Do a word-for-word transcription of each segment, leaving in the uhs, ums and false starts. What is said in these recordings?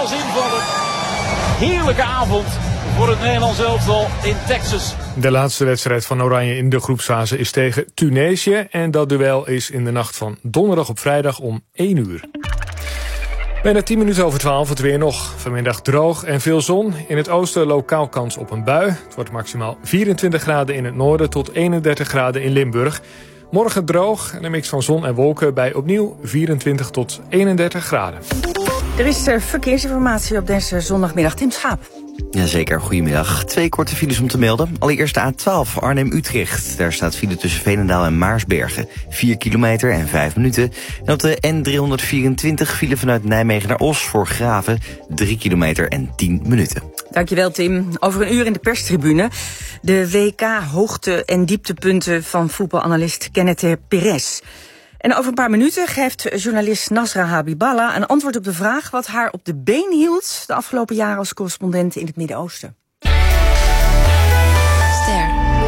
als invaller. Heerlijke avond voor het Nederlands elftal in Texas. De laatste wedstrijd van Oranje in de groepsfase is tegen Tunesië. En dat duel is in de nacht van donderdag op vrijdag om één uur. Bijna tien minuten over twaalf, het weer nog. Vanmiddag droog en veel zon. In het oosten lokaal kans op een bui. Het wordt maximaal vierentwintig graden in het noorden tot eenendertig graden in Limburg. Morgen droog en een mix van zon en wolken bij opnieuw vierentwintig tot eenendertig graden. Er is uh, verkeersinformatie op deze zondagmiddag. Tim Schaap. Jazeker, goedemiddag. Twee korte files om te melden. Allereerst de A twaalf Arnhem-Utrecht. Daar staat file tussen Veenendaal en Maarsbergen. vier kilometer en vijf minuten. En op de N driehonderdvierentwintig file vanuit Nijmegen naar Os voor Graven. drie kilometer en tien minuten. Dankjewel, Tim. Over een uur in de perstribune. De W K-hoogte- en dieptepunten van voetbalanalist Kenneth Perez. En over een paar minuten geeft journalist Nasra Habiballah een antwoord op de vraag wat haar op de been hield de afgelopen jaren als correspondent in het Midden-Oosten. Ster.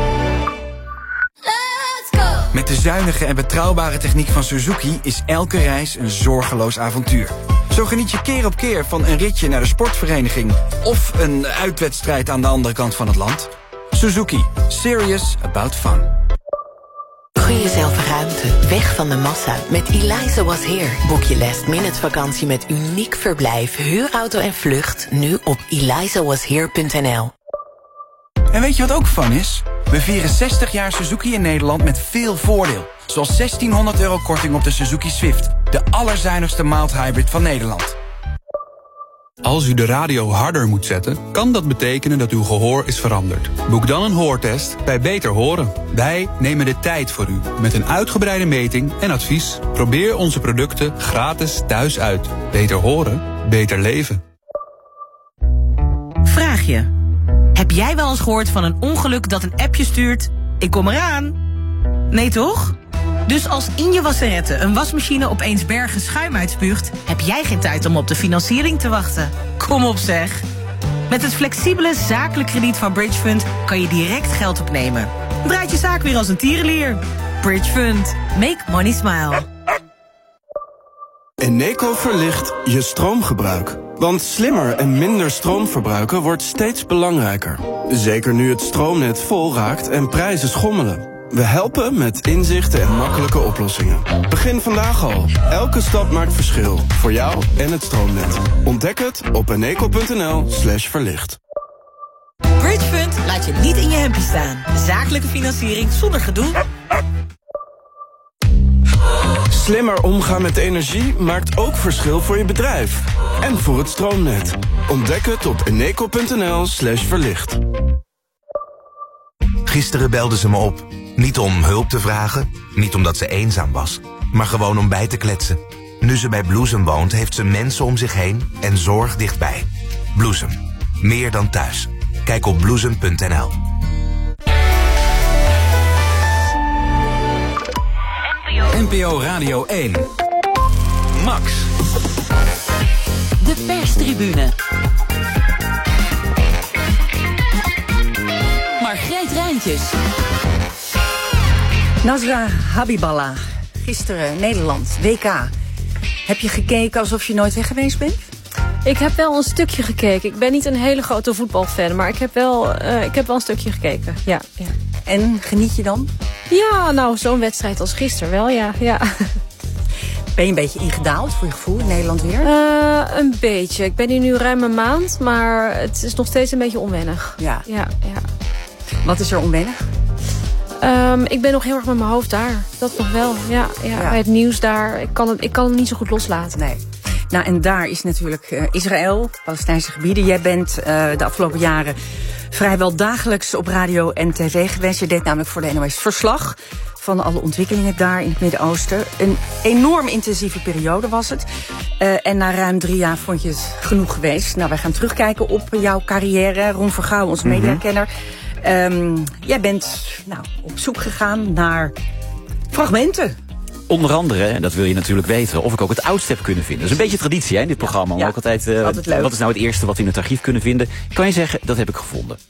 Met de zuinige en betrouwbare techniek van Suzuki is elke reis een zorgeloos avontuur. Zo geniet je keer op keer van een ritje naar de sportvereniging of een uitwedstrijd aan de andere kant van het land. Suzuki. Serious about fun. Gun jezelf ruimte, weg van de massa. Met Eliza Was Here boek je last minute vakantie met uniek verblijf, huurauto en vlucht nu op eliza was here punt n l. En weet je wat ook fun is? We vieren zestig jaar Suzuki in Nederland met veel voordeel. Zoals zestienhonderd euro korting op de Suzuki Swift. De allerzuinigste mild hybrid van Nederland. Als u de radio harder moet zetten, kan dat betekenen dat uw gehoor is veranderd. Boek dan een hoortest bij Beter Horen. Wij nemen de tijd voor u met een uitgebreide meting en advies. Probeer onze producten gratis thuis uit. Beter horen, beter leven. Vraag je. Heb jij wel eens gehoord van een ongeluk dat een appje stuurt? Ik kom eraan. Nee toch? Dus als in je wasserette een wasmachine opeens bergen schuim uitspuugt, heb jij geen tijd om op de financiering te wachten. Kom op zeg. Met het flexibele zakelijk krediet van Bridgefund kan je direct geld opnemen. Draait je zaak weer als een tierenlier. Bridgefund. Make money smile. Eneco verlicht je stroomgebruik. Want slimmer en minder stroom verbruiken wordt steeds belangrijker. Zeker nu het stroomnet vol raakt en prijzen schommelen. We helpen met inzichten en makkelijke oplossingen. Begin vandaag al. Elke stap maakt verschil. Voor jou en het stroomnet. Ontdek het op eneco punt n l slash verlicht. Bridgefund laat je niet in je hempje staan. Zakelijke financiering zonder gedoe. Slimmer omgaan met energie maakt ook verschil voor je bedrijf. En voor het stroomnet. Ontdek het op eneco punt n l slash verlicht. Gisteren belde ze me op. Niet om hulp te vragen, niet omdat ze eenzaam was, maar gewoon om bij te kletsen. Nu ze bij Bloesem woont, heeft ze mensen om zich heen en zorg dichtbij. Bloesem. Meer dan thuis. Kijk op bloesem punt n l. N P O Radio één. Max. De perstribune. Margreet Rijntjes. Nasra Habiballah. Gisteren Nederland, W K. Heb je gekeken alsof je nooit weg geweest bent? Ik heb wel een stukje gekeken. Ik ben niet een hele grote voetbalfan, maar ik heb wel, uh, ik heb wel een stukje gekeken. Ja, ja. En geniet je dan? Ja, nou, zo'n wedstrijd als gisteren wel, ja. ja. Ben je een beetje ingedaald voor je gevoel in Nederland weer? Uh, een beetje. Ik ben hier nu ruim een maand, maar het is nog steeds een beetje onwennig. Ja. ja, ja. Wat is er onwennig? Um, ik ben nog heel erg met mijn hoofd daar. Dat nog wel, ja. ja, ja. Bij het nieuws daar. Ik kan het, ik kan het niet zo goed loslaten. Nee. Nou, en daar is natuurlijk uh, Israël, Palestijnse gebieden. Jij bent uh, de afgelopen jaren vrijwel dagelijks op radio en tv geweest. Je deed namelijk voor de N O S verslag van alle ontwikkelingen daar in het Midden-Oosten. Een enorm intensieve periode was het. Uh, en na ruim drie jaar vond je het genoeg geweest. Nou, wij gaan terugkijken op jouw carrière. Ron Vergouwen, onze mm-hmm. mediakenner. Um, jij bent nou, op zoek gegaan naar fragmenten. Onder andere, en dat wil je natuurlijk weten, of ik ook het oudste heb kunnen vinden. Dat is een beetje traditie hè, in dit programma. Ja, ook altijd, uh, altijd leuk. Wat is nou het eerste wat we in het archief kunnen vinden? Kan je zeggen, dat heb ik gevonden.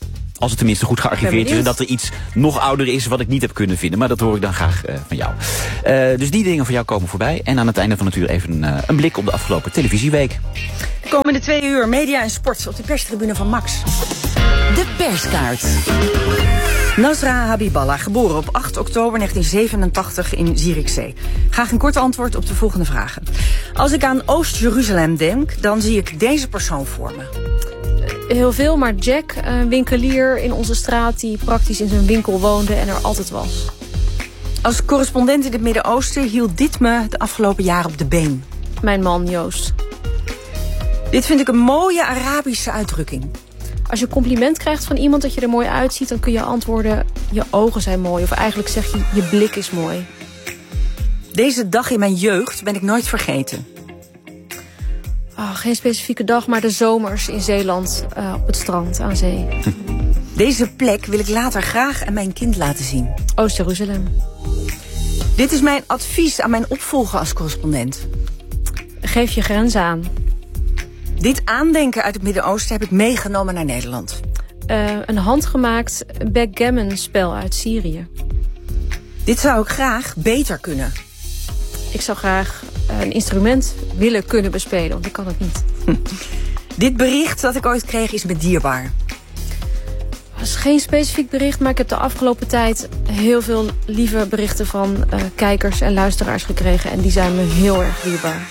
Als het tenminste goed gearchiveerd is en dat er iets nog ouder is wat ik niet heb kunnen vinden. Maar dat hoor ik dan graag uh, van jou. Uh, dus die dingen van jou komen voorbij. En aan het einde van het uur even een, uh, een blik op de afgelopen televisieweek. De komende twee uur media en sport op de perstribune van Max. De perskaart. Nasra Habiballah, geboren op acht oktober negentien zevenentachtig in Zierikzee. Graag een kort antwoord op de volgende vragen. Als ik aan Oost-Jeruzalem denk, dan zie ik deze persoon voor me. Heel veel, maar Jack, een winkelier in onze straat die praktisch in zijn winkel woonde en er altijd was. Als correspondent in het Midden-Oosten hield dit me de afgelopen jaren op de been. Mijn man Joost. Dit vind ik een mooie Arabische uitdrukking. Als je een compliment krijgt van iemand dat je er mooi uitziet, dan kun je antwoorden, je ogen zijn mooi. Of eigenlijk zeg je, je blik is mooi. Deze dag in mijn jeugd ben ik nooit vergeten. Oh, geen specifieke dag, maar de zomers in Zeeland uh, op het strand aan zee. Deze plek wil ik later graag aan mijn kind laten zien. Oost-Jeruzalem. Dit is mijn advies aan mijn opvolger als correspondent. Geef je grenzen aan. Dit aandenken uit het Midden-Oosten heb ik meegenomen naar Nederland. Uh, een handgemaakt backgammon-spel uit Syrië. Dit zou ik graag beter kunnen. Ik zou graag een instrument willen kunnen bespelen, want ik kan het niet. Hm. Dit bericht dat ik ooit kreeg is me dierbaar. Het is geen specifiek bericht, maar ik heb de afgelopen tijd heel veel lieve berichten van uh, kijkers en luisteraars gekregen. En die zijn me heel erg dierbaar.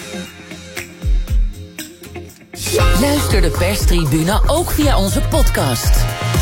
Luister de perstribune ook via onze podcast.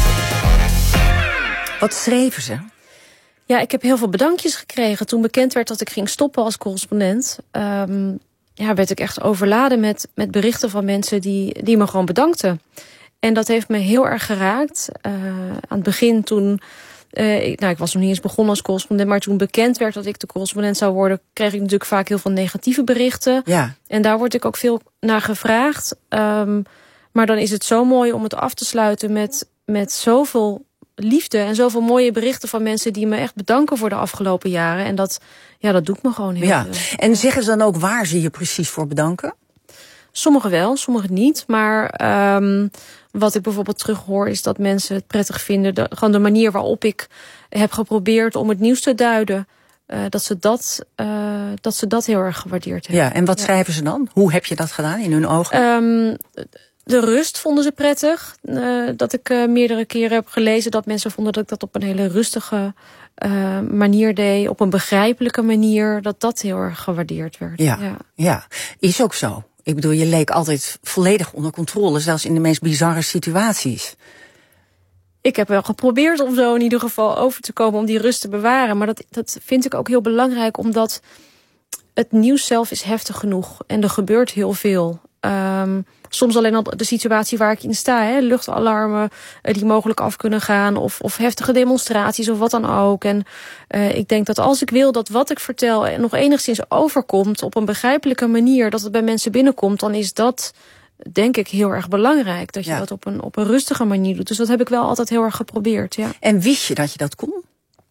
Wat schreven ze? Ja, ik heb heel veel bedankjes gekregen. Toen bekend werd dat ik ging stoppen als correspondent, Um, ja, werd ik echt overladen met, met berichten van mensen die, die me gewoon bedankten. En dat heeft me heel erg geraakt. Uh, aan het begin toen, uh, ik, nou, ik was nog niet eens begonnen als correspondent, maar toen bekend werd dat ik de correspondent zou worden, kreeg ik natuurlijk vaak heel veel negatieve berichten. Ja. En daar word ik ook veel naar gevraagd. Um, maar dan is het zo mooi om het af te sluiten met, met zoveel liefde en zoveel mooie berichten van mensen die me echt bedanken voor de afgelopen jaren. En dat, ja, dat doet me gewoon heel ja. veel. En zeggen ze dan ook waar ze je precies voor bedanken? Sommigen wel, sommigen niet. Maar um, wat ik bijvoorbeeld terughoor is dat mensen het prettig vinden. De, gewoon de manier waarop ik heb geprobeerd om het nieuws te duiden. Uh, dat, ze dat, uh, dat ze dat heel erg gewaardeerd hebben. Ja, en wat ja. schrijven ze dan? Hoe heb je dat gedaan in hun ogen? Um, de rust vonden ze prettig. Uh, dat ik uh, meerdere keren heb gelezen dat mensen vonden dat ik dat op een hele rustige uh, manier deed. Op een begrijpelijke manier. Dat dat heel erg gewaardeerd werd. Ja, ja. ja. Is ook zo. Ik bedoel, je leek altijd volledig onder controle, zelfs in de meest bizarre situaties. Ik heb wel geprobeerd om zo in ieder geval over te komen om die rust te bewaren. Maar dat, dat vind ik ook heel belangrijk, omdat het nieuws zelf is heftig genoeg. En er gebeurt heel veel. Um, soms alleen al de situatie waar ik in sta, hè, luchtalarmen die mogelijk af kunnen gaan, of, of heftige demonstraties of wat dan ook. En uh, ik denk dat als ik wil dat wat ik vertel nog enigszins overkomt op een begrijpelijke manier, dat het bij mensen binnenkomt, dan is dat denk ik heel erg belangrijk. Dat je ja. dat op een, op een rustige manier doet. Dus dat heb ik wel altijd heel erg geprobeerd. Ja. En wist je dat je dat kon?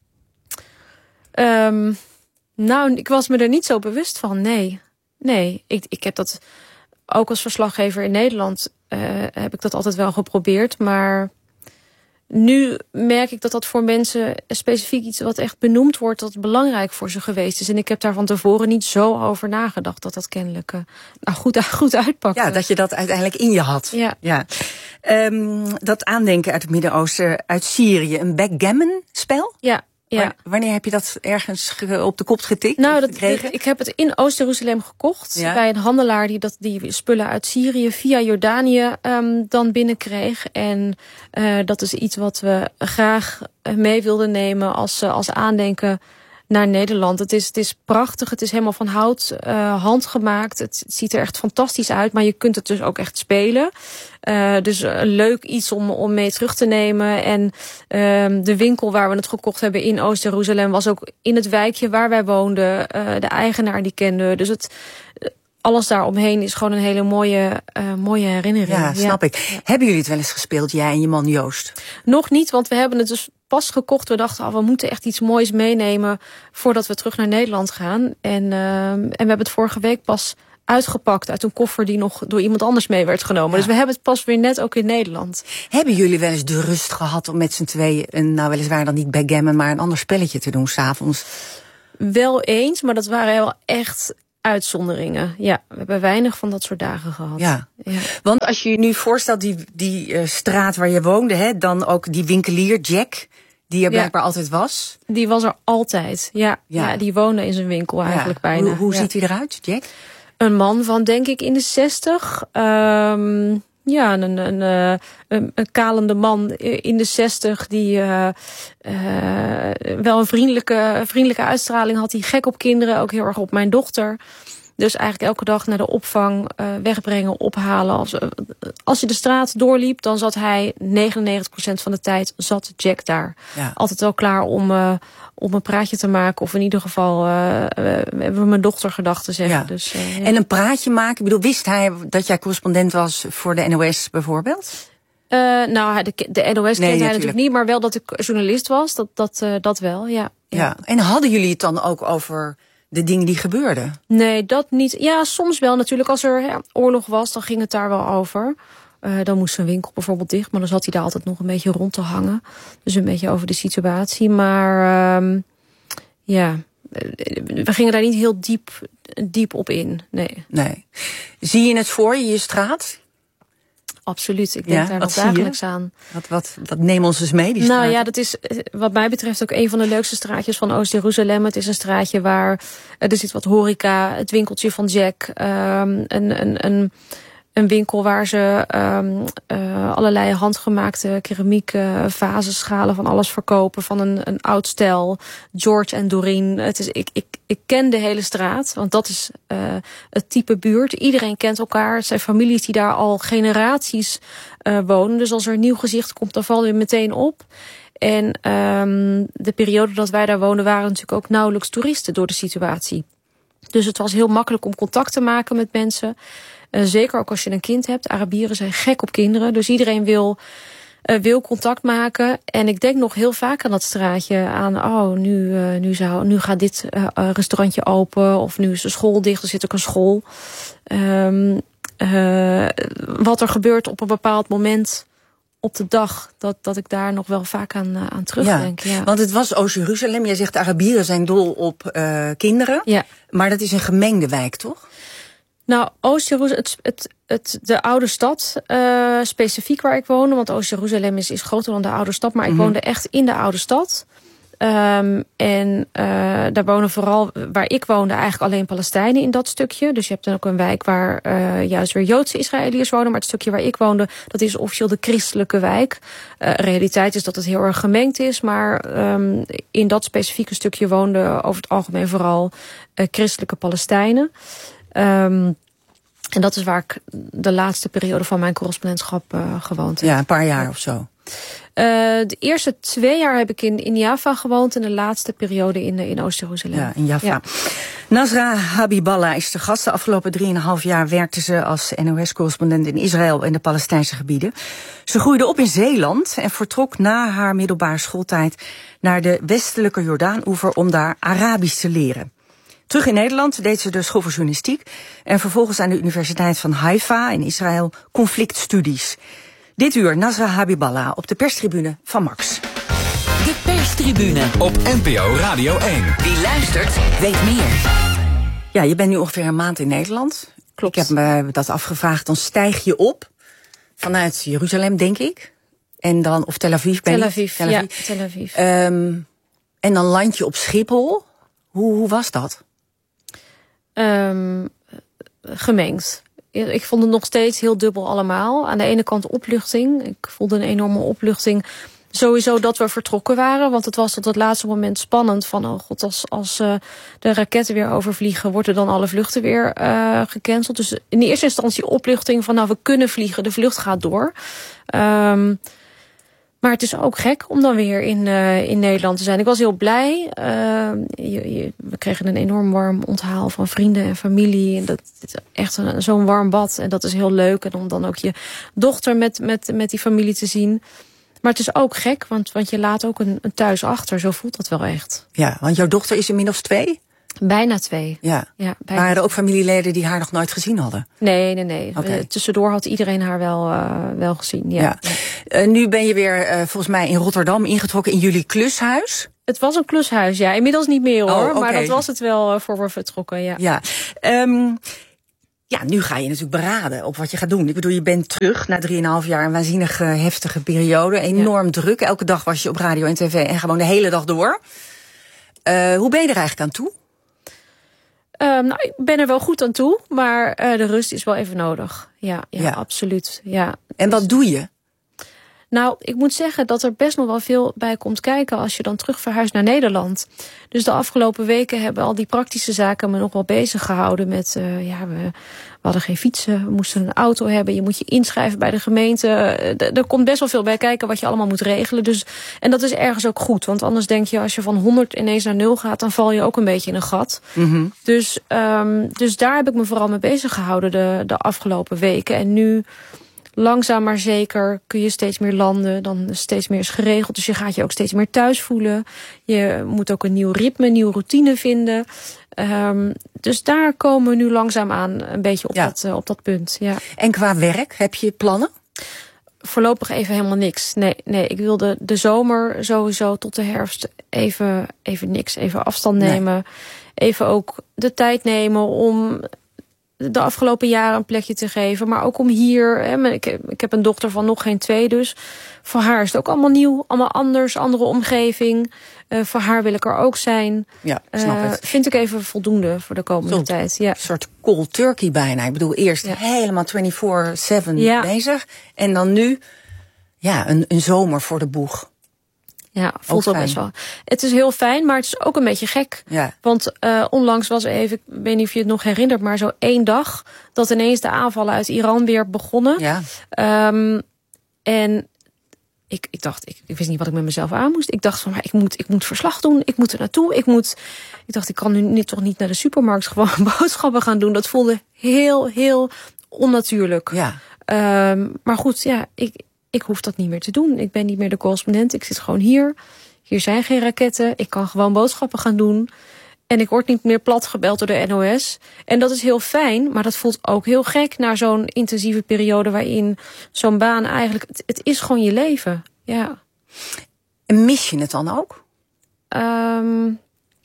Um, nou, ik was me er niet zo bewust van, nee. Nee, ik, ik heb dat ook als verslaggever in Nederland uh, heb ik dat altijd wel geprobeerd. Maar nu merk ik dat dat voor mensen specifiek iets wat echt benoemd wordt, dat belangrijk voor ze geweest is. En ik heb daar van tevoren niet zo over nagedacht dat dat kennelijk uh, nou, goed, goed uitpakte. Ja, dat je dat uiteindelijk in je had. Ja. ja. Um, dat aandenken uit het Midden-Oosten, uit Syrië, een backgammon-spel? Ja. Ja. Wanneer heb je dat ergens op de kop getikt? Nou, dat, ik heb het in Oost-Jeruzalem gekocht. Ja. Bij een handelaar die dat, die spullen uit Syrië via Jordanië um, dan binnenkreeg. En uh, dat is iets wat we graag mee wilden nemen als, uh, als aandenken naar Nederland. Het is, het is prachtig, het is helemaal van hout, uh, handgemaakt. Het, het ziet er echt fantastisch uit, maar je kunt het dus ook echt spelen. Uh, dus een leuk iets om, om mee terug te nemen. En uh, de winkel waar we het gekocht hebben in Oost-Jeruzalem was ook in het wijkje waar wij woonden. Uh, de eigenaar die kenden. Dus het, alles daaromheen is gewoon een hele mooie, uh, mooie herinnering. Ja, snap ja. ik. Hebben jullie het wel eens gespeeld, jij en je man Joost? Nog niet, want we hebben het dus pas gekocht. We dachten, oh, we moeten echt iets moois meenemen voordat we terug naar Nederland gaan. En, uh, en we hebben het vorige week pas uitgepakt uit een koffer die nog door iemand anders mee werd genomen. Ja. Dus we hebben het pas weer net ook in Nederland. Hebben jullie wel eens de rust gehad om met z'n tweeën, een, nou weliswaar dan niet backgammon, maar een ander spelletje te doen 's avonds? Wel eens, maar dat waren wel echt uitzonderingen. Ja, we hebben weinig van dat soort dagen gehad. Ja, ja. Want als je je nu voorstelt, die, die uh, straat waar je woonde, hè, dan ook die winkelier Jack, die er blijkbaar ja. altijd was. Die was er altijd, ja. ja. ja die woonde in zijn winkel eigenlijk ja. bijna. Hoe, hoe ja. ziet hij eruit, Jack? Een man van, denk ik, in de zestig. Um, ja, een, een, een, een kalende man in de zestig die uh, uh, wel een vriendelijke, vriendelijke uitstraling had. Die gek op kinderen, ook heel erg op mijn dochter. Dus eigenlijk elke dag naar de opvang uh, wegbrengen, ophalen. Als, uh, als je de straat doorliep, dan zat hij negenennegentig procent van de tijd zat Jack daar. Ja. Altijd wel klaar om, uh, om een praatje te maken. Of in ieder geval uh, uh, hebben we mijn dochter gedacht te zeggen. Ja. Dus, uh, ja. En een praatje maken? Ik bedoel, wist hij dat jij correspondent was voor de N O S bijvoorbeeld? Uh, nou, de, de N O S nee, kent hij natuurlijk niet, maar wel dat ik journalist was. Dat, dat, uh, dat wel, ja. ja. Ja. En hadden jullie het dan ook over de dingen die gebeurden? Nee, dat niet. Ja, soms wel. Natuurlijk, als er ja, oorlog was, dan ging het daar wel over. Uh, dan moest zijn winkel bijvoorbeeld dicht, maar dan zat hij daar altijd nog een beetje rond te hangen. Dus een beetje over de situatie. Maar uh, ja, we gingen daar niet heel diep, diep op in. Nee. nee. Zie je het voor je, je straat? Absoluut, ik denk ja, daar nog dagelijks aan. Wat, wat, wat neem ons eens mee, die straat? Nou ja, dat is wat mij betreft ook een van de leukste straatjes van Oost-Jeruzalem. Het is een straatje waar er zit wat horeca, het winkeltje van Jack, um, een, een, een, een winkel waar ze um, uh, allerlei handgemaakte keramiek, uh, vazen, schalen, van alles verkopen. Van een, een oud stel, George en Doreen. Het is, ik, ik, ik ken de hele straat, want dat is uh, het type buurt. Iedereen kent elkaar. Het zijn families die daar al generaties uh, wonen. Dus als er een nieuw gezicht komt, dan val je meteen op. En um, de periode dat wij daar woonden waren natuurlijk ook nauwelijks toeristen door de situatie. Dus het was heel makkelijk om contact te maken met mensen. Uh, zeker ook als je een kind hebt. Arabieren zijn gek op kinderen. Dus iedereen wil, uh, wil contact maken. En ik denk nog heel vaak aan dat straatje. Aan, oh, nu, uh, nu, zou, nu gaat dit uh, restaurantje open. Of nu is de school dicht, er zit ook een school. Um, uh, wat er gebeurt op een bepaald moment op de dag, dat, dat ik daar nog wel vaak aan, uh, aan terugdenk. Ja, ja. Want het was Oost-Jeruzalem. Jij zegt de Arabieren zijn dol op uh, kinderen. Ja. Maar dat is een gemengde wijk, toch? Nou, Oost-Jeruzalem, het, het, het, de oude stad, uh, specifiek waar ik woonde, want Oost-Jeruzalem is, is groter dan de oude stad, maar ik mm-hmm. woonde echt in de oude stad. Um, en uh, daar wonen vooral, waar ik woonde, eigenlijk alleen Palestijnen in dat stukje. Dus je hebt dan ook een wijk waar uh, juist weer Joodse Israëliërs wonen. Maar het stukje waar ik woonde, dat is officieel de christelijke wijk. Uh, realiteit is dat het heel erg gemengd is. Maar um, in dat specifieke stukje woonden over het algemeen vooral uh, christelijke Palestijnen. Um, en dat is waar ik de laatste periode van mijn correspondentschap uh, gewoond heb. Ja, een paar jaar of zo. Uh, de eerste twee jaar heb ik in, in Jaffa gewoond en de laatste periode in, in Oost-Jeruzalem. Ja, in Jaffa. Ja. Nasra Habiballah is de gast. De afgelopen drieënhalf jaar werkte ze als N O S-correspondent in Israël en de Palestijnse gebieden. Ze groeide op in Zeeland en vertrok na haar middelbare schooltijd naar de westelijke Jordaan-oever om daar Arabisch te leren. Terug in Nederland deed ze de school voor journalistiek en vervolgens aan de Universiteit van Haifa in Israël conflictstudies. Dit uur Nasra Habiballah op de perstribune van Max. De perstribune op N P O Radio één. Wie luistert, weet meer. Ja, je bent nu ongeveer een maand in Nederland. Klopt. Ik heb me dat afgevraagd. Dan stijg je op vanuit Jeruzalem, denk ik. En dan, of Tel Aviv. Tel Aviv, Tel Aviv. ja, Tel Aviv. Um, en dan land je op Schiphol. Hoe, hoe was dat? Um, gemengd. Ik vond het nog steeds heel dubbel allemaal. Aan de ene kant opluchting. Ik voelde een enorme opluchting. Sowieso dat we vertrokken waren. Want het was tot het laatste moment spannend. Van, oh god, als, als uh, de raketten weer overvliegen, worden dan alle vluchten weer uh, gecanceld. Dus in de eerste instantie opluchting van, nou, we kunnen vliegen. De vlucht gaat door. Um, Maar het is ook gek om dan weer in, uh, in Nederland te zijn. Ik was heel blij. Uh, je, je, we kregen een enorm warm onthaal van vrienden en familie. En dat is echt een, zo'n warm bad. En dat is heel leuk. En om dan ook je dochter met, met, met die familie te zien. Maar het is ook gek, want, want je laat ook een, een thuis achter. Zo voelt dat wel echt. Ja, want jouw dochter is inmiddels twee? Bijna twee. Ja. ja bijna. Waren er ook familieleden die haar nog nooit gezien hadden? Nee, nee, nee. Okay. Uh, tussendoor had iedereen haar wel, uh, wel gezien. Ja. ja. Uh, nu ben je weer uh, volgens mij in Rotterdam ingetrokken in jullie klushuis. Het was een klushuis, ja. Inmiddels niet meer hoor. Oh, okay. Maar dat was het wel uh, voor we vertrokken, ja. Ja. Um, Ja, nu ga je natuurlijk beraden op wat je gaat doen. Ik bedoel, je bent terug na drieënhalf jaar, een waanzinnig uh, heftige periode. Enorm ja. druk. Elke dag was je op radio en tv en gewoon de hele dag door. Uh, hoe ben je er eigenlijk aan toe? Uh, nou, ik ben er wel goed aan toe, maar uh, de rust is wel even nodig. Ja, ja, ja. absoluut. Ja. En wat doe je? Nou, ik moet zeggen dat er best nog wel veel bij komt kijken als je dan terug verhuist naar Nederland. Dus de afgelopen weken hebben al die praktische zaken me nog wel bezig gehouden met, uh, ja, we, we hadden geen fietsen, we moesten een auto hebben, je moet je inschrijven bij de gemeente. Uh, er komt best wel veel bij kijken wat je allemaal moet regelen. Dus, en dat is ergens ook goed, want anders denk je als je van honderd ineens naar nul gaat, dan val je ook een beetje in een gat. Mm-hmm. Dus, um, dus daar heb ik me vooral mee bezig gehouden de, de afgelopen weken. En nu langzaam maar zeker kun je steeds meer landen, dan steeds meer is geregeld. Dus je gaat je ook steeds meer thuis voelen. Je moet ook een nieuw ritme, een nieuwe routine vinden. Um, dus daar komen we nu langzaam aan een beetje op, ja. dat, uh, op dat punt. Ja. En qua werk, heb je plannen? Voorlopig even helemaal niks. Nee, nee, ik wilde de zomer sowieso tot de herfst even, even niks. Even afstand nemen. Nee. Even ook de tijd nemen om de afgelopen jaren een plekje te geven. Maar ook om hier, hè, ik, ik heb een dochter van nog geen twee, dus voor haar is het ook allemaal nieuw, allemaal anders, andere omgeving. Uh, voor haar wil ik er ook zijn. Ja, snap uh, het. Vind ik even voldoende voor de komende Zo, tijd. Ja. Een soort cold turkey bijna. Ik bedoel, eerst ja. helemaal vierentwintig zeven ja. bezig. En dan nu, ja, een, een zomer voor de boeg. Ja, voelt ook best wel. Het is heel fijn, maar het is ook een beetje gek. Ja. Want uh, onlangs was er even, ik weet niet of je het nog herinnert, maar zo één dag dat ineens de aanvallen uit Iran weer begonnen. Ja. Um, en ik, ik dacht, ik, ik wist niet wat ik met mezelf aan moest. Ik dacht van, maar ik moet, ik moet verslag doen, ik moet er naartoe. Ik moet, ik dacht, ik kan nu niet, toch niet naar de supermarkt gewoon boodschappen gaan doen. Dat voelde heel, heel onnatuurlijk. Ja. Um, maar goed, ja, ik. Ik hoef dat niet meer te doen. Ik ben niet meer de correspondent. Ik zit gewoon hier. Hier zijn geen raketten. Ik kan gewoon boodschappen gaan doen. En ik word niet meer plat gebeld door de N O S. En dat is heel fijn, maar dat voelt ook heel gek na zo'n intensieve periode waarin zo'n baan eigenlijk, het, het is gewoon je leven. Ja. En mis je het dan ook? Um,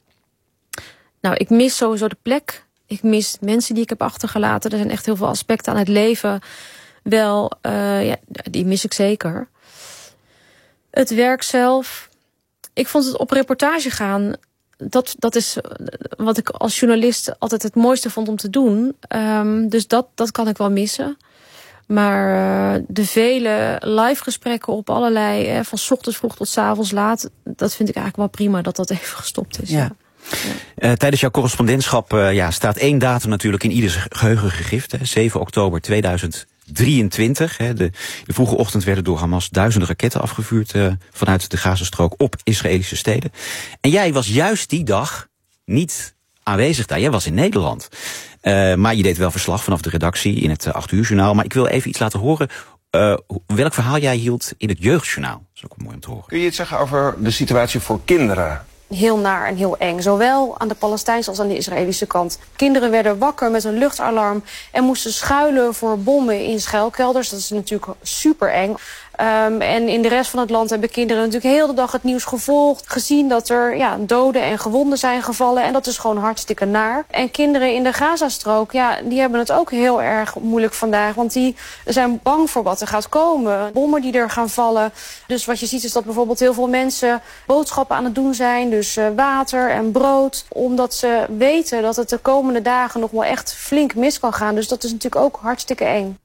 nou, ik mis sowieso de plek. Ik mis mensen die ik heb achtergelaten. Er zijn echt heel veel aspecten aan het leven. Wel, uh, ja, die mis ik zeker. Het werk zelf. Ik vond het op reportage gaan. Dat, dat is wat ik als journalist altijd het mooiste vond om te doen. Um, dus dat, dat kan ik wel missen. Maar uh, de vele live gesprekken op allerlei, eh, van 's ochtends vroeg tot 's avonds laat, dat vind ik eigenlijk wel prima dat dat even gestopt is. Ja. Ja. Ja. Uh, tijdens jouw correspondentschap uh, ja, staat één datum natuurlijk in ieders geheugen gegrift. Hè, zeven oktober tweeduizend drieëntwintig. Hè, de, de vroege ochtend werden door Hamas duizenden raketten afgevuurd uh, vanuit de Gazastrook op Israëlische steden. En jij was juist die dag niet aanwezig daar. Jij was in Nederland. Uh, maar je deed wel verslag vanaf de redactie in het uh, acht uur journaal. Maar ik wil even iets laten horen. Uh, welk verhaal jij hield in het jeugdjournaal? Dat is ook mooi om te horen. Kun je iets zeggen over de situatie voor kinderen? Heel naar en heel eng. Zowel aan de Palestijnse als aan de Israëlische kant. Kinderen werden wakker met een luchtalarm en moesten schuilen voor bommen in schuilkelders. Dat is natuurlijk super eng. Um, en in de rest van het land hebben kinderen natuurlijk heel de dag het nieuws gevolgd. Gezien dat er ja, doden en gewonden zijn gevallen. En dat is gewoon hartstikke naar. En kinderen in de Gazastrook, ja, die hebben het ook heel erg moeilijk vandaag. Want die zijn bang voor wat er gaat komen. Bommen die er gaan vallen. Dus wat je ziet is dat bijvoorbeeld heel veel mensen boodschappen aan het doen zijn. Dus uh, water en brood. Omdat ze weten dat het de komende dagen nog wel echt flink mis kan gaan. Dus dat is natuurlijk ook hartstikke eng.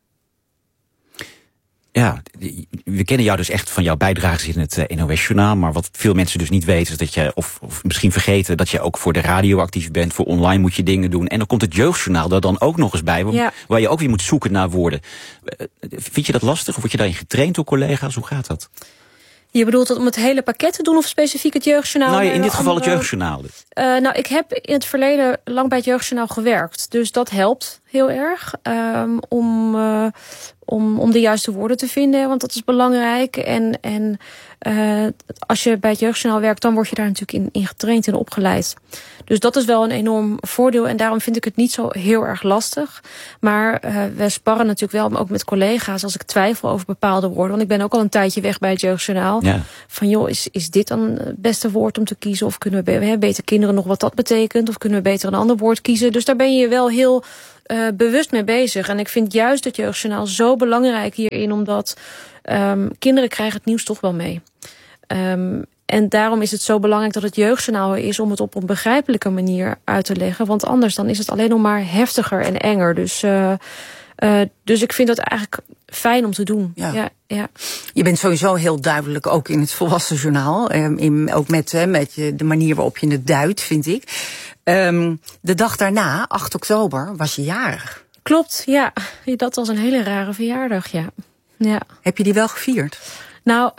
Ja, we kennen jou dus echt van jouw bijdrages in het N O S-journaal. Maar wat veel mensen dus niet weten is dat je, of, of misschien vergeten, dat je ook voor de radio actief bent. Voor online moet je dingen doen. En dan komt het jeugdjournaal er dan ook nog eens bij. Waar, ja. waar je ook weer moet zoeken naar woorden. Vind je dat lastig? Of word je daarin getraind door collega's? Hoe gaat dat? Je bedoelt dat om het hele pakket te doen of specifiek het jeugdjournaal? Nou ja, in dit geval andere... het jeugdjournaal. Dus. Uh, nou, ik heb in het verleden lang bij het jeugdjournaal gewerkt. Dus dat helpt heel erg um, om, uh, om, om de juiste woorden te vinden, want dat is belangrijk. En, en uh, als je bij het Jeugdjournaal werkt, dan word je daar natuurlijk in, in getraind en opgeleid. Dus dat is wel een enorm voordeel en daarom vind ik het niet zo heel erg lastig. Maar uh, we sparren natuurlijk wel ook met collega's als ik twijfel over bepaalde woorden. Want ik ben ook al een tijdje weg bij het Jeugdjournaal. Ja. Van joh, is, is dit dan het beste woord om te kiezen? Of kunnen we he, beter kinderen nog wat dat betekent? Of kunnen we beter een ander woord kiezen? Dus daar ben je wel heel uh, bewust mee bezig. En ik vind juist het Jeugdjournaal zo belangrijk hierin, omdat um, kinderen krijgen het nieuws toch wel mee. Um, En daarom is het zo belangrijk dat het Jeugdjournaal er is om het op een begrijpelijke manier uit te leggen. Want anders dan is het alleen nog maar heftiger en enger. Dus, uh, uh, dus ik vind dat eigenlijk fijn om te doen. Ja. Ja, ja. Je bent sowieso heel duidelijk ook in het volwassenjournaal. Um, in, ook met, uh, met je, de manier waarop je het duidt, vind ik. Um, de dag daarna, acht oktober, was je jarig. Klopt, ja. Dat was een hele rare verjaardag, ja. ja. Heb je die wel gevierd? Nou...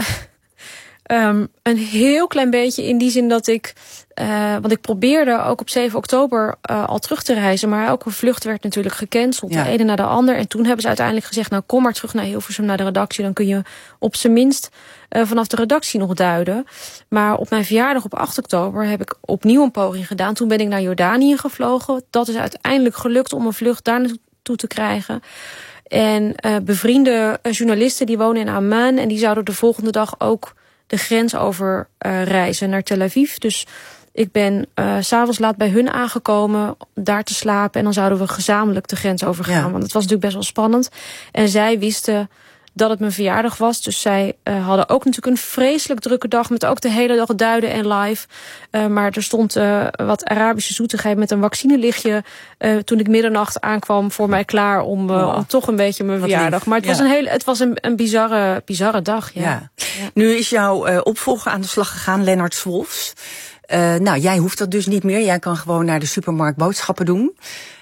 Um, een heel klein beetje in die zin dat ik... Uh, want ik probeerde ook op zeven oktober uh, al terug te reizen. Maar elke vlucht werd natuurlijk gecanceld. Ja. De ene na de ander. En toen hebben ze uiteindelijk gezegd... nou, kom maar terug naar Hilversum, naar de redactie. Dan kun je op zijn minst uh, vanaf de redactie nog duiden. Maar op mijn verjaardag op acht oktober... heb ik opnieuw een poging gedaan. Toen ben ik naar Jordanië gevlogen. Dat is uiteindelijk gelukt om een vlucht daar naartoe te krijgen. En uh, bevriende journalisten die wonen in Amman... en die zouden de volgende dag ook... de grens over uh, reizen naar Tel Aviv. Dus ik ben uh, 's avonds laat bij hun aangekomen, daar te slapen. En dan zouden we gezamenlijk de grens overgaan. Ja. Want het was natuurlijk best wel spannend. En zij wisten dat het mijn verjaardag was. Dus zij uh, hadden ook natuurlijk een vreselijk drukke dag... met ook de hele dag duiden en live. Uh, maar er stond uh, wat Arabische zoetigheid met een vaccinelichtje... Uh, toen ik middernacht aankwam voor mij klaar... om, uh, oh. om toch een beetje mijn wat verjaardag. Lief. Maar het ja. was een, hele, het was een, een bizarre, bizarre dag. Ja. Ja. Ja. Nu is jouw uh, opvolger aan de slag gegaan, Lennart Swolfs. Uh, nou, jij hoeft dat dus niet meer. Jij kan gewoon naar de supermarkt boodschappen doen.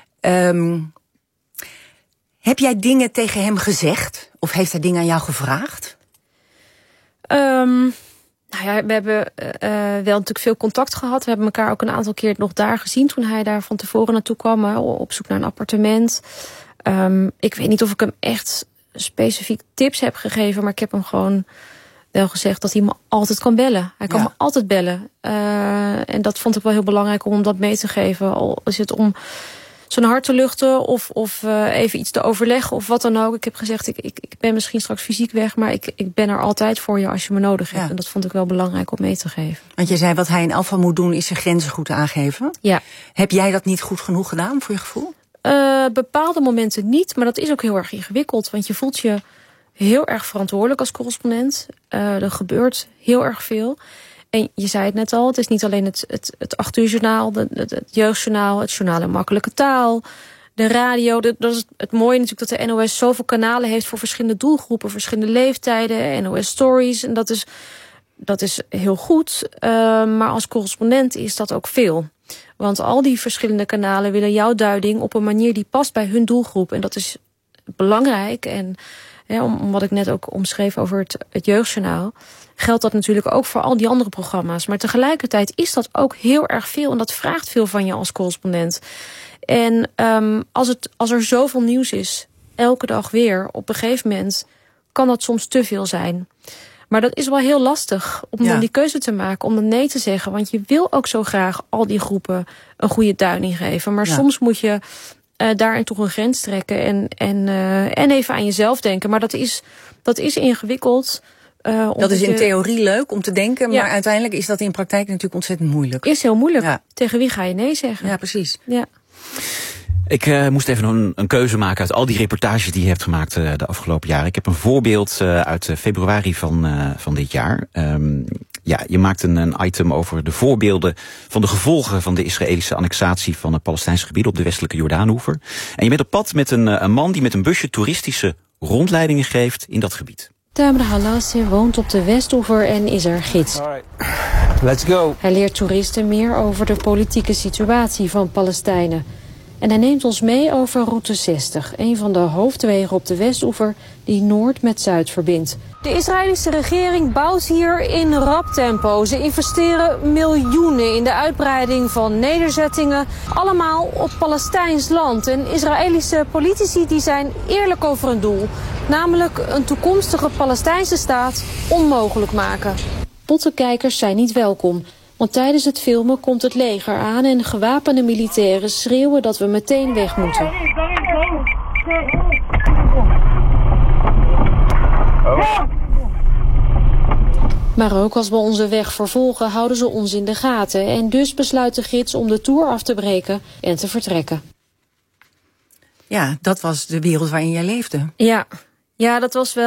Um, heb jij dingen tegen hem gezegd? Of heeft hij dingen aan jou gevraagd? Um, nou ja, we hebben uh, wel natuurlijk veel contact gehad. We hebben elkaar ook een aantal keer nog daar gezien... toen hij daar van tevoren naartoe kwam, uh, op zoek naar een appartement. Um, ik weet niet of ik hem echt specifiek tips heb gegeven... maar ik heb hem gewoon wel gezegd dat hij me altijd kan bellen. Hij kan ja. me altijd bellen. Uh, en dat vond ik wel heel belangrijk om hem dat mee te geven. Al is het om... zijn hart te luchten of, of uh, even iets te overleggen of wat dan ook. Ik heb gezegd, ik, ik, ik ben misschien straks fysiek weg... maar ik, ik ben er altijd voor je als je me nodig hebt. Ja. En dat vond ik wel belangrijk om mee te geven. Want je zei, wat hij in elk geval moet doen... is zijn grenzen goed aangeven. Ja. Heb jij dat niet goed genoeg gedaan, voor je gevoel? Uh, bepaalde momenten niet, maar dat is ook heel erg ingewikkeld. Want je voelt je heel erg verantwoordelijk als correspondent. Uh, er gebeurt heel erg veel... En je zei het net al, het is niet alleen het, het, het acht uur journaal, het, het, het jeugdjournaal, het journaal in makkelijke taal, de radio. Dat, dat is het mooie natuurlijk dat de N O S zoveel kanalen heeft voor verschillende doelgroepen, verschillende leeftijden, N O S Stories. En dat is, dat is heel goed, uh, maar als correspondent is dat ook veel. Want al die verschillende kanalen willen jouw duiding op een manier die past bij hun doelgroep. En dat is belangrijk. En ja, om, om wat ik net ook omschreef over het, het jeugdjournaal, geldt dat natuurlijk ook voor al die andere programma's. Maar tegelijkertijd is dat ook heel erg veel. En dat vraagt veel van je als correspondent. En um, als, het, als er zoveel nieuws is, elke dag weer, op een gegeven moment kan dat soms te veel zijn. Maar dat is wel heel lastig om ja. dan die keuze te maken, om dan nee te zeggen. Want je wil ook zo graag al die groepen een goede duiding geven. Maar ja. soms moet je uh, daarin toch een grens trekken en, en, uh, en even aan jezelf denken. Maar dat is, dat is ingewikkeld. Uh, dat is in je... theorie leuk om te denken, ja. maar uiteindelijk is dat in praktijk natuurlijk ontzettend moeilijk. Is heel moeilijk. Ja. Tegen wie ga je nee zeggen? Ja, precies. Ja. Ik uh, moest even een, een keuze maken uit al die reportages die je hebt gemaakt uh, de afgelopen jaren. Ik heb een voorbeeld uh, uit uh, februari van, uh, van dit jaar. Um, ja, je maakt een, een item over de voorbeelden van de gevolgen van de Israëlische annexatie van het Palestijnse gebied op de westelijke Jordaanoever. En je bent op pad met een, een man die met een busje toeristische rondleidingen geeft in dat gebied. Tamer Halassi woont op de Westoever en is er gids. Alright, let's go. Hij leert toeristen meer over de politieke situatie van Palestijnen. En hij neemt ons mee over route zestig, een van de hoofdwegen op de Westoever die Noord met Zuid verbindt. De Israëlische regering bouwt hier in rap tempo. Ze investeren miljoenen in de uitbreiding van nederzettingen, allemaal op Palestijns land. En Israëlische politici die zijn eerlijk over hun doel, namelijk een toekomstige Palestijnse staat onmogelijk maken. Pottenkijkers zijn niet welkom. Want tijdens het filmen komt het leger aan en gewapende militairen schreeuwen dat we meteen weg moeten. Maar ook als we onze weg vervolgen houden ze ons in de gaten. En dus besluit de gids om de tour af te breken en te vertrekken. Ja, dat was de wereld waarin jij leefde. Ja, ja dat was wel...